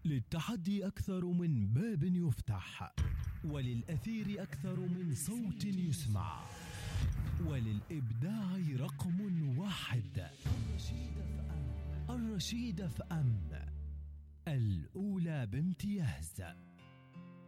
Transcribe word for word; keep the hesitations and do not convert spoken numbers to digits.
للتحدي أكثر من باب يفتح، وللأثير أكثر من صوت يسمع، وللإبداع رقم واحد. الرشيد اف ام، الأولى بامتياز.